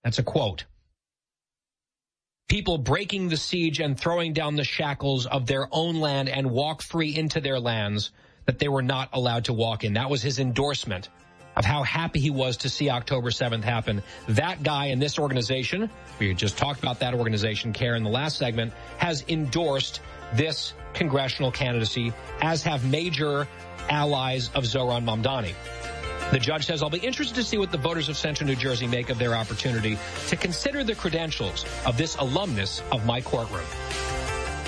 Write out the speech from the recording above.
That's a quote. People breaking the siege and throwing down the shackles of their own land and walk free into their lands that they were not allowed to walk in. That was his endorsement of how happy he was to see October 7th happen. That guy in this organization, we just talked about that organization, CARE, in the last segment, has endorsed this congressional candidacy, as have major allies of Zohran Mamdani. The judge says, I'll be interested to see what the voters of Central New Jersey make of their opportunity to consider the credentials of this alumnus of my courtroom.